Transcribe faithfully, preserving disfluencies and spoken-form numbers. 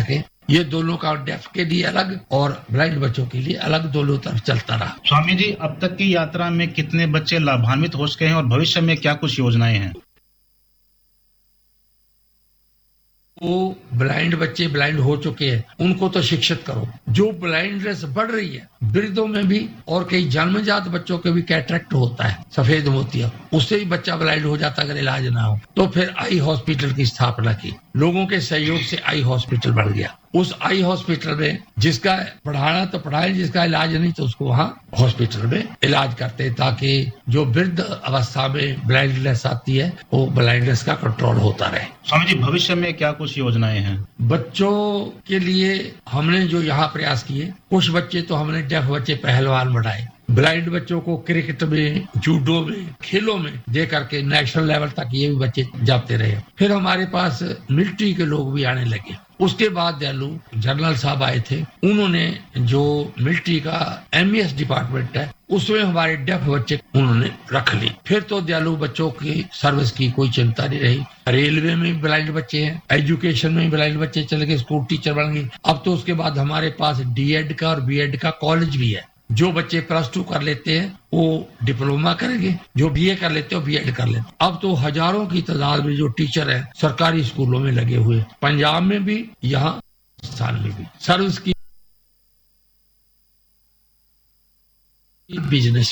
सके। ये दोनों का डेफ के लिए अलग और ब्लाइंड बच्चों के लिए अलग दोनों तरफ चलता रहा। स्वामी जी, अब तक की यात्रा में कितने बच्चे लाभान्वित हो चुके हैं और भविष्य में क्या कुछ योजनाएं हैं? वो ब्लाइंड बच्चे ब्लाइंड हो चुके हैं, उनको तो शिक्षित करो। जो ब्लाइंडनेस बढ़ रही है वृद्धों में भी और कई जन्मजात बच्चों के भी कैटरेक्ट होता है, सफेद मोतिया, उससे भी बच्चा ब्लाइंड हो जाता अगर इलाज ना हो। तो फिर आई हॉस्पिटल की स्थापना की, लोगों के सहयोग से आई हॉस्पिटल बढ़ गया। उस आई हॉस्पिटल में जिसका पढ़ाना तो पढ़ाए, जिसका इलाज नहीं तो उसको वहाँ हॉस्पिटल में इलाज करते हैं, ताकि जो वृद्ध अवस्था में ब्लाइंडनेस आती है वो ब्लाइंडनेस का कंट्रोल होता रहे। स्वामी जी, भविष्य में क्या कुछ योजनाएं हैं? बच्चों के लिए हमने जो यहाँ प्रयास किए, कुछ बच्चे तो हमने डेफ बच्चे पहलवान बनाए, ब्लाइंड बच्चों को क्रिकेट में, जूडो में, खेलों में दे करके नेशनल लेवल तक ये भी बच्चे जाते रहे। फिर हमारे पास मिलिट्री के लोग भी आने लगे। उसके बाद दयालु जनरल साहब आए थे, उन्होंने जो मिलिट्री का एम ई एस डिपार्टमेंट है उसमें हमारे डेफ बच्चे उन्होंने रख ली। फिर तो दयालु बच्चों की सर्विस की कोई चिंता नहीं रही। रेलवे में ब्लाइंड बच्चे हैं, एजुकेशन में ब्लाइंड बच्चे चले गए, स्कूल टीचर बन गए। अब तो उसके बाद हमारे पास डी एड का और बी एड का कॉलेज भी है। जो बच्चे प्लस टू कर लेते हैं वो डिप्लोमा करेंगे, जो बीए कर लेते हैं वो बीएड कर लेते हैं। अब तो हजारों की तादाद में जो टीचर हैं सरकारी स्कूलों में लगे हुए, पंजाब में भी, यहाँ राजस्थान में भी। सर्विस की बिजनेस